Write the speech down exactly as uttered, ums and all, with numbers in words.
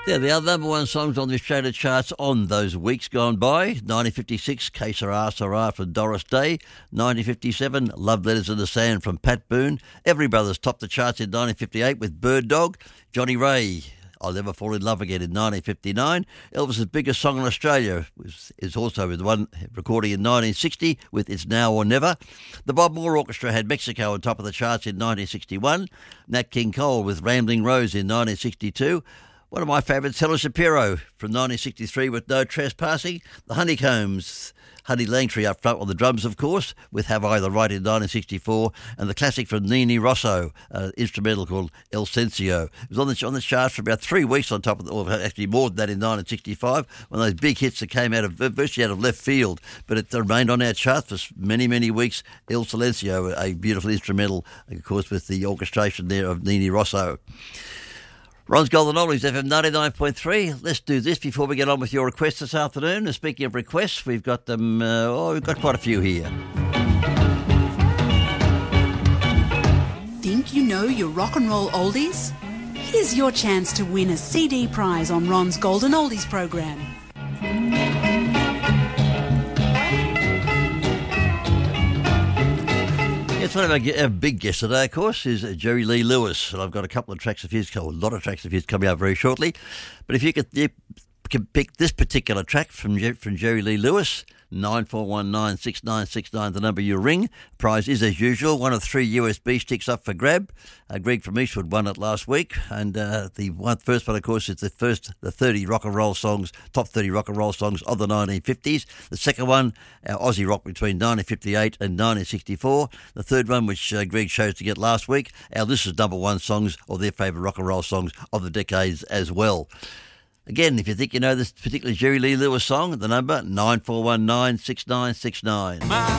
Yeah, the other number one songs on the Australia charts on those weeks gone by. nineteen fifty-six, Que Sera Sera from Doris Day. nineteen fifty-seven, Love Letters in the Sand from Pat Boone. Every Brothers topped the charts in nineteen fifty-eight with Bird Dog. Johnny Ray, I'll Never Fall in Love Again in nineteen fifty-nine. Elvis's biggest song in Australia was, is also the one recording in nineteen sixty with It's Now or Never. The Bob Moore Orchestra had Mexico on top of the charts in nineteen sixty-one. Nat King Cole with Rambling Rose in nineteen sixty-two. One of my favourites, Helen Shapiro from nineteen sixty-three with No Trespassing. The Honeycombs, Honey Langtree up front on the drums, of course, with Have I the Right in nineteen sixty-four, and the classic from Nini Rosso, an instrumental called El Sensio. It was on the, on the charts for about three weeks on top of the, or actually more than that in nineteen sixty-five, one of those big hits that came out of virtually out of left field, but it remained on our charts for many, many weeks. El Silencio, a beautiful instrumental, of course, with the orchestration there of Nini Rosso. Ron's Golden Oldies, F M ninety-nine point three. Let's do this before we get on with your requests this afternoon. And speaking of requests, we've got them. Uh, oh, we've got quite a few here. Think you know your rock and roll oldies? Here's your chance to win a C D prize on Ron's Golden Oldies program. Yes, one of our, our big guests today, of course, is Jerry Lee Lewis, and I've got a couple of tracks of his, a lot of tracks of his coming out very shortly. But if you could, you could pick this particular track from from Jerry Lee Lewis, nine four one nine six nine six nine, the number you ring. Prize is, as usual, one of three U S B sticks up for grab. Uh, Greg from Eastwood won it last week, and uh, the one, first one, of course, is the first, the thirty rock and roll songs, top thirty rock and roll songs of the nineteen fifties. The second one, our Aussie rock between nineteen fifty-eight and nineteen sixty-four. The third one, which uh, Greg chose to get last week, our This Is Number One songs, or their favourite rock and roll songs of the decades as well. Again, if you think you know this particular Jerry Lee Lewis song, the number nine four one nine six nine six nine.